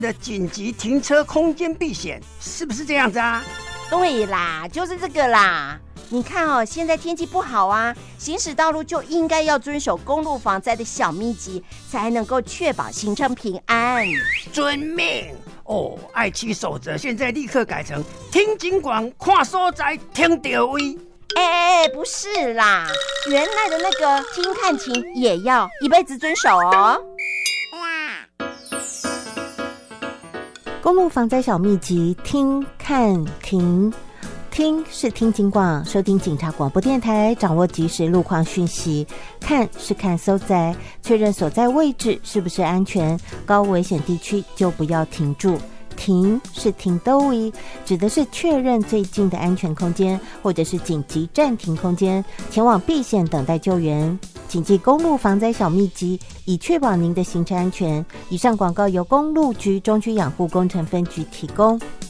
的紧急停车空间避险，是不是这样子啊？ 对啦，就是这个啦。你看哦，现在天气不好啊，行驶道路就应该要遵守公路防灾的小秘籍，才能够确保行程平安。 遵命哦，爱妻守则现在立刻改成听警广，看所在，听到位。 不是啦，原来的那个听看情也要一辈子遵守哦。 公路防灾小秘籍，听看停。听是听警广，收听警察广播电台，掌握即时路况讯息；看是看所在，确认所在位置是不是安全，高危险地区就不要停住。停是停兜位，指的是确认最近的安全空间，或者是紧急暂停空间，前往避险等待救援。谨记公路防灾小秘籍，以确保您的行车安全。以上广告由公路局中区养护工程分局提供。